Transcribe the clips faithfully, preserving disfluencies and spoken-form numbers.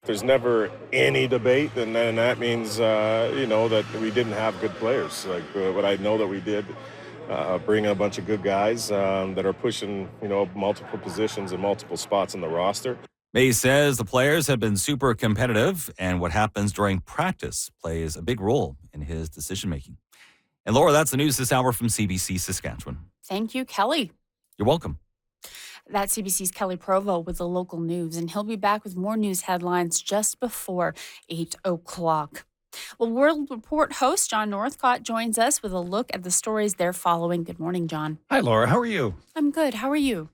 There's never any debate, and then that means, uh, you know, that we didn't have good players. Like uh, what I know that we did, uh, bring a bunch of good guys um, that are pushing, you know, multiple positions and multiple spots in the roster. May says the players have been super competitive, and what happens during practice plays a big role in his decision making. And Laura, that's the news this hour from C B C Saskatchewan. Thank you, Kelly. You're welcome. That's C B C's Kelly Provo with the local news, and he'll be back with more news headlines just before eight o'clock. Well, World Report host John Northcott joins us with a look at the stories they're following. Good morning, John. Hi, Laura. How are you? I'm good. How are you?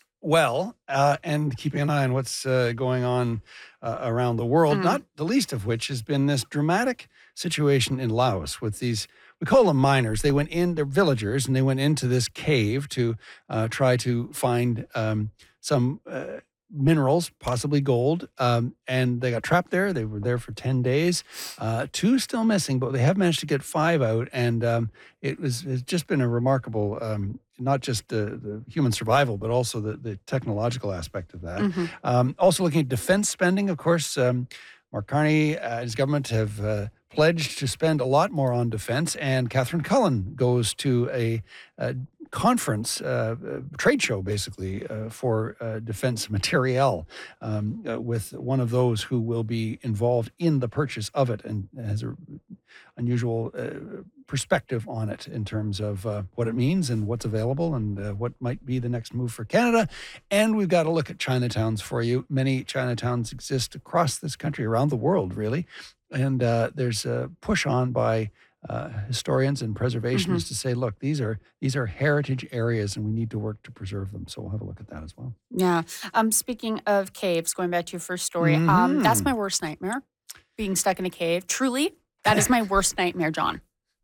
Well, uh, and keeping an eye on what's uh, going on uh, around the world, Mm. not the least of which has been this dramatic situation in Laos with these, we call them miners. They went in, they're villagers, and they went into this cave to uh, try to find um, some uh, minerals, possibly gold, um, and they got trapped there. They were there for ten days. Uh, two still missing, but they have managed to get five out, and um, it was it's just been a remarkable um not just the, the human survival, but also the, the technological aspect of that. Mm-hmm. Um, also looking at defense spending, of course, um, Mark Carney uh, and his government have uh, pledged to spend a lot more on defense, and Catherine Cullen goes to a, a conference, uh, a trade show, basically, uh, for uh, defense materiel um, uh, with one of those who will be involved in the purchase of it and has a unusual uh, perspective on it in terms of uh, what it means and what's available and uh, what might be the next move for Canada. And we've got to look at Chinatowns for you. Many Chinatowns exist across this country, around the world, really. And uh, there's a push on by uh, historians and preservationists Mm-hmm. to say, look, these are these are heritage areas and we need to work to preserve them. So we'll have a look at that as well. Yeah. Um. Speaking of caves, going back to your first story, um, Mhm. that's my worst nightmare, being stuck in a cave. Truly, that is my worst nightmare, John.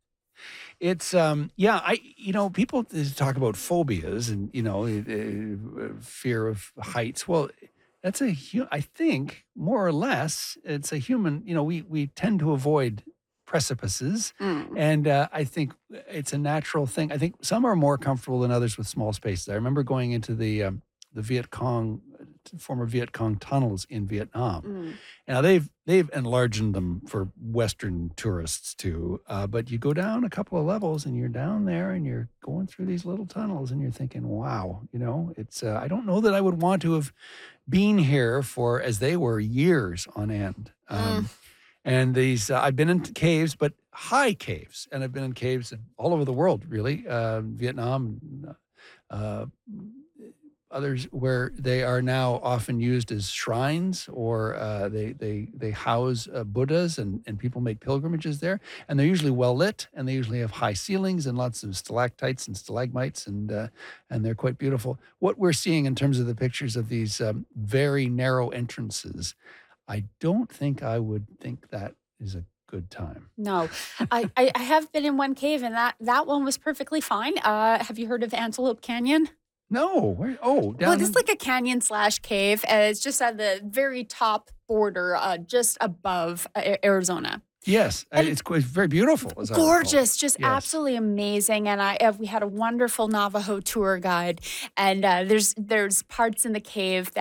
It's um yeah I you know people talk about phobias and you know uh, fear of heights. Well, that's a hu- I think more or less it's a human. You know we we tend to avoid precipices, Mm. and uh, I think it's a natural thing. I think some are more comfortable than others with small spaces. I remember going into the um, the Viet Cong former Viet Cong tunnels in Vietnam. Mm. Now they've they've enlarged them for Western tourists too, uh, but you go down a couple of levels and you're down there and you're going through these little tunnels and you're thinking, wow, you know, it's. Uh, I don't know that I would want to have been here for as they were years on end. Um, And these, uh, I've been in caves, but high caves, and I've been in caves all over the world, really, uh, Vietnam. Uh, Others where they are now often used as shrines or uh, they they they house uh, Buddhas and, and people make pilgrimages there. And they're usually well lit and they usually have high ceilings and lots of stalactites and stalagmites and uh, and they're quite beautiful. What we're seeing in terms of the pictures of these um, very narrow entrances, I don't think I would think that is a good time. No, I, I I have been in one cave, and that that one was perfectly fine. Uh, have you heard of Antelope Canyon? No, where, oh, down Well, it's in- like a canyon slash cave. Uh, it's just at the very top border, uh, just above uh, Arizona. yes, uh, and- it's quite very beautiful. As I recall. Gorgeous, just Yes. absolutely amazing. And I uh, we had a wonderful Navajo tour guide, and uh, there's there's parts in the cave